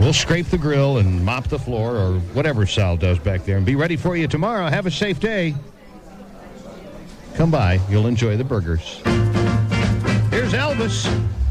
We'll scrape the grill and mop the floor or whatever Sal does back there and be ready for you tomorrow. Have a safe day. Come by. You'll enjoy the burgers. Here's Elvis.